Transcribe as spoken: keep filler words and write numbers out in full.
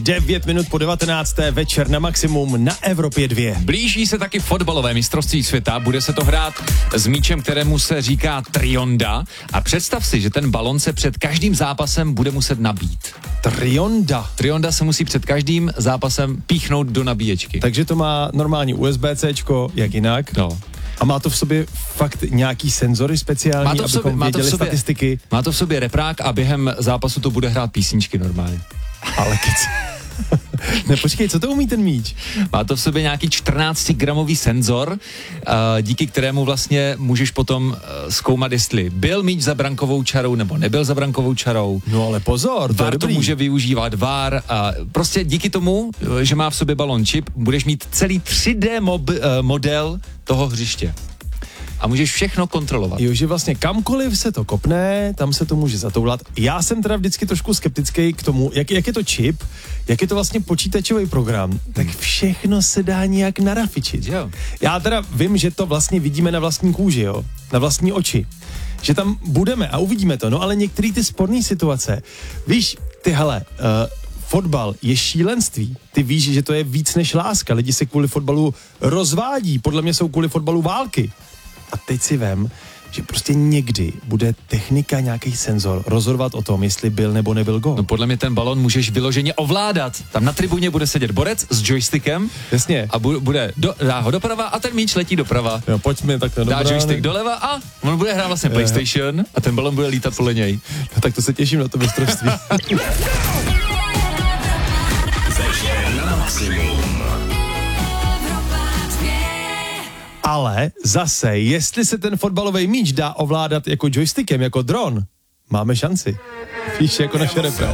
devět minut po devatenácté večer na maximum na Evropě dva. Blíží se taky fotbalové mistrovství světa, bude se to hrát s míčem, kterému se říká trionda a představ si, že ten balon se před každým zápasem bude muset nabít. Trionda. Trionda se musí před každým zápasem píchnout do nabíječky. Takže to má normální U S B Cčko, jak jinak. No. A má to v sobě fakt nějaký senzory speciální, Má to v sobě, abychom má to věděli v sobě, statistiky. Má to v sobě reprák a během zápasu to bude hrát písničky normálně. Ale kec. Ne, počkej, co to umí ten míč? Má to v sobě nějaký čtrnáctigramový senzor, díky kterému vlastně můžeš potom zkoumat, jestli byl míč za brankovou čarou nebo nebyl za brankovou čarou. No ale pozor, to VAR je to dobrý. může využívat VAR a prostě díky tomu, že má v sobě balon čip, budeš mít celý tři dé mob, model toho hřiště. A můžeš všechno kontrolovat. Jo, že vlastně kamkoliv se to kopne, tam se to může zatoulat. Já jsem teda vždycky trošku skeptický k tomu, jak, jak je to čip, jak je to vlastně počítačový program, tak všechno se dá nějak narafičit. Jo. Já teda vím, že to vlastně vidíme na vlastní kůži, jo, na vlastní oči. Že tam budeme a uvidíme to, no ale některé ty sporné situace, víš, ty hele, uh, fotbal je šílenství. Ty víš, že to je víc než láska. Lidi se kvůli fotbalu rozvádí, podle mě jsou kvůli fotbalu války. A teď si vem, že prostě někdy bude technika, nějaký senzor rozhodovat o tom, jestli byl nebo nebyl gól. No podle mě ten balon můžeš vyloženě ovládat. Tam na tribuně bude sedět borec s joystickem. Jasně. A bu- bude, do, dá ho doprava a ten míč letí doprava. Jo, pojďme takhle Dá dobrá, joystick ne? doleva a on bude hrát vlastně PlayStation a ten balon bude lítat podle něj. No, tak to se těším na to mistrovství. Ale zase, jestli se ten fotbalový míč dá ovládat jako joystickem, jako dron, máme šanci. Víš, jako naše repre.